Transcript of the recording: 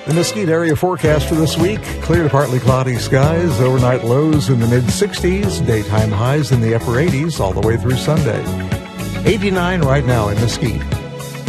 The Mesquite area forecast for this week, clear to partly cloudy skies, overnight lows in the mid-60s, daytime highs in the upper 80s all the way through Sunday. 89 right now in Mesquite.